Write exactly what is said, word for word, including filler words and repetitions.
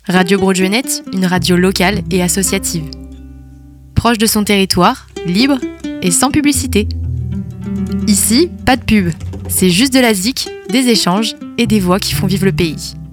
Radio Broadjeunet, une radio locale et associative. Proche de son territoire, libre et sans publicité. Ici, pas de pub, c'est juste de la zik, des échanges et des voix qui font vivre le pays.